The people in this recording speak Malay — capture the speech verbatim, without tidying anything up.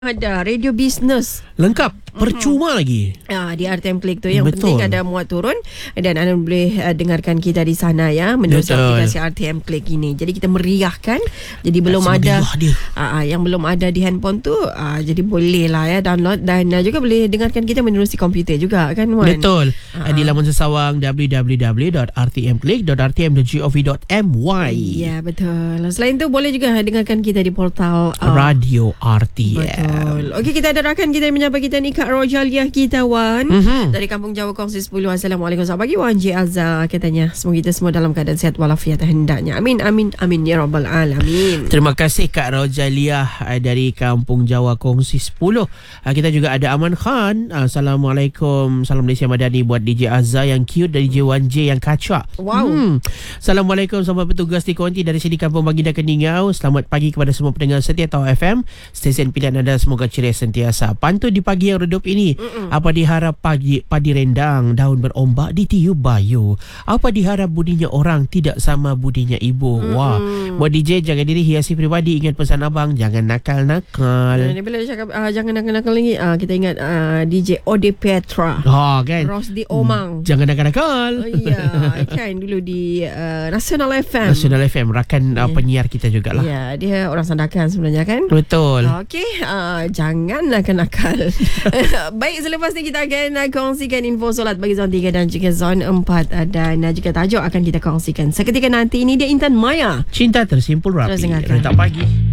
Ada radio bisnes lengkap, percuma mm-hmm. lagi. Ah, di R T M Click tu yang Betul. penting ada muat turun dan anda boleh uh, dengarkan kita di sana ya menerusi aplikasi R T M Click ini. Jadi kita meriahkan. Jadi belum tak ada dia. Uh, yang belum ada di handphone tu uh, jadi boleh lah ya download dan uh, juga boleh dengarkan kita menerusi komputer juga kan Wan? Betul. Uh-huh. Di laman sesawang w w w dot r t m click dot r t m dot gov dot m y. Ya betul. Selain tu boleh juga dengarkan kita di portal uh, Radio R T M. Betul. Okey, kita ada rakan kita yang menyapa kita ni Kak Rojaliah kita Wan mm-hmm. dari Kampung Jawa Kongsi sepuluh. Assalamualaikum, selamat pagi Wan J Azhar. Katanya semoga kita semua dalam keadaan sihat walafiat hendaknya. Amin amin amin ya rabbal alamin. Terima kasih Kak Rojaliah dari Kampung Jawa Kongsi sepuluh. Kita juga ada Aman Khan. Assalamualaikum, salam Malaysia Madani buat D J Azhar yang cute, dari D J wan J yang kacak. Wow. Hmm. Assalamualaikum selamat bertugas di Konti dari sini Kampung Baginda Keningau. Selamat pagi kepada semua pendengar setia Tau F M, stesen pilihan anda, semoga ceria sentiasa. Pantun di pagi yang redup ini. Mm-mm. Apa diharap pagi padi rendang, daun berombak ditiup bayu. Apa diharap budinya orang, tidak sama budinya ibu. Mm-mm. Wah, buat D J jaga diri, hiasi pribadi, ingat pesan abang, jangan nakal-nakal. Nah, bila dia cakap uh, jangan nakal-nakal lagi, uh, kita ingat uh, D J Ode Petra. Oh kan. Rosdi Omang. Jangan nakal-nakal. Oh iya, kan dulu di uh, Nasional F M. Nasional F M, rakan uh, yeah. penyiar kita jugalah. Ya, yeah, dia orang Sandakan sebenarnya kan. Betul. Okey, uh, jangan nakal-nakal. Baik, selepas ni kita akan uh, kongsikan info solat bagi zon tiga dan juga zon empat uh, dan uh, juga tajuk akan kita kongsikan seketika nanti. Ini dia Intan Maya. Cinta tersimpul rapi. Terus dengarkan. Rentak pagi.